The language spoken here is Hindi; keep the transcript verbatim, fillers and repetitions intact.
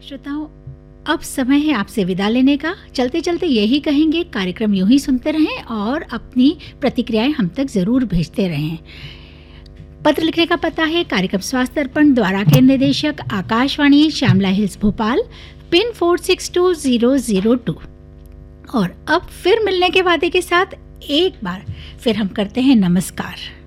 श्रोताओं, अब समय है आपसे विदा लेने का। चलते चलते यही कहेंगे, कार्यक्रम यूं ही सुनते रहें और अपनी प्रतिक्रियाएं हम तक जरूर भेजते रहें। पत्र लिखने का पता है कार्यक्रम स्वास्थ्य दर्पण, द्वारा के निदेशक Akashvani, Shyamala hills Bhopal, pin four six to zero zero to. और अब फिर मिलने के वादे के साथ एक बार फिर हम करते हैं नमस्कार।